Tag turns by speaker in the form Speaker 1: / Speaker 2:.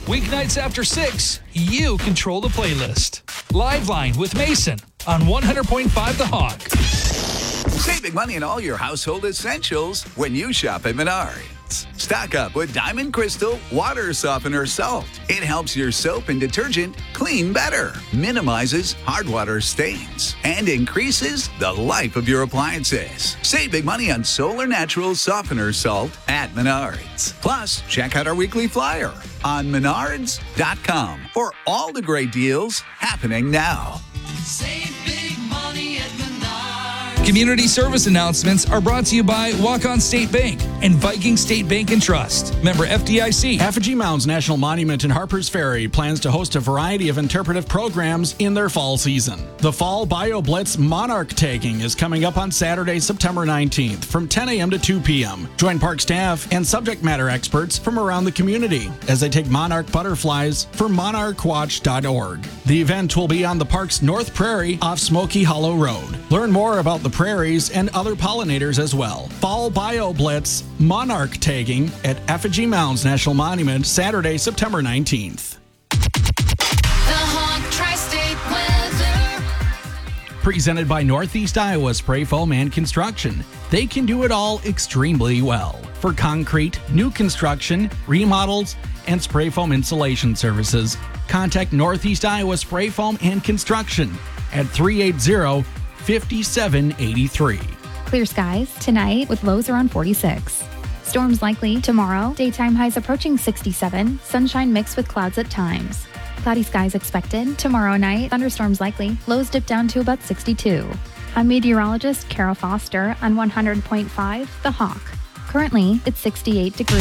Speaker 1: Weeknights after 6, you control the playlist. Live Line with Mason on 100.5 The Hawk.
Speaker 2: Save big money on all your household essentials when you shop at Menards. Stock up with Diamond Crystal Water Softener Salt. It helps your soap and detergent clean better, minimizes hard water stains, and increases the life of your appliances. Save big money on Solar Natural Softener Salt at Menards. Plus, check out our weekly flyer on menards.com for all the great deals happening now.
Speaker 3: Save big money at Menards.
Speaker 1: Community service announcements are brought to you by Walk-On State Bank and Viking State Bank and Trust. Member FDIC.
Speaker 4: Effigy Mounds National Monument in Harpers Ferry plans to host a variety of interpretive programs in their fall season. The Fall Bio Blitz Monarch Tagging is coming up on Saturday, September 19th from 10 a.m. to 2 p.m. Join park staff and subject matter experts from around the community as they take monarch butterflies for monarchwatch.org. The event will be on the park's North Prairie off Smoky Hollow Road. Learn more about the prairies and other pollinators as well. Fall Bio Blitz Monarch Tagging at Effigy Mounds National Monument, Saturday, September 19th.
Speaker 3: The Hawk Tri-State Weather.
Speaker 4: Presented by Northeast Iowa Spray Foam and Construction. They can do it all extremely well. For concrete, new construction, remodels, and spray foam insulation services, contact Northeast Iowa Spray Foam and Construction at 380-5783.
Speaker 5: Clear skies tonight with lows around 46. Storms likely tomorrow. Daytime highs approaching 67. Sunshine mixed with clouds at times. Cloudy skies expected. Tomorrow night, thunderstorms likely. Lows dip down to about 62. I'm meteorologist Kara Foster on 100.5 The Hawk. Currently, it's 68 degrees.